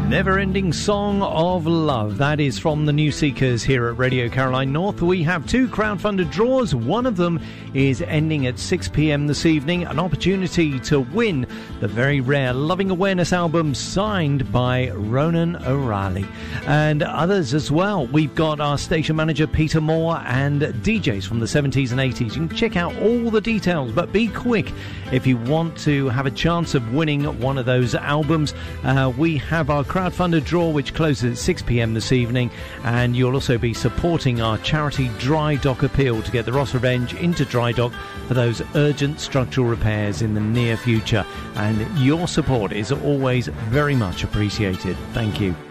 Never-ending Song of Love. That is from the New Seekers here at Radio Caroline North. We have two crowdfunded draws. One of them is ending at 6 p.m. this evening. An opportunity to win the very rare Loving Awareness album signed by Ronan O'Reilly. And others as well. We've got our station manager Peter Moore and DJs from the 70s and 80s. You can check out all the details, but be quick if you want to have a chance of winning one of those albums. We have our crowdfunded draw which closes at 6 p.m. this evening, and you'll also be supporting our charity Dry Dock appeal to get the Ross Revenge into dry dock for those urgent structural repairs in the near future, and your support is always very much appreciated. Thank you.